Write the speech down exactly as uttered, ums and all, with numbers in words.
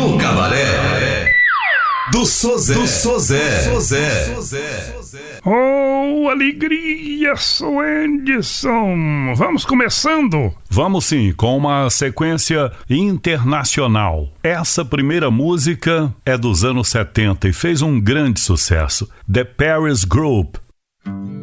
no cabaré do Sozé. Do Sozé. Sozé. Oh, alegria, sou Anderson. Vamos começando? Vamos sim, com uma sequência internacional. Essa primeira música é dos anos setenta e fez um grande sucesso. The Paris Group.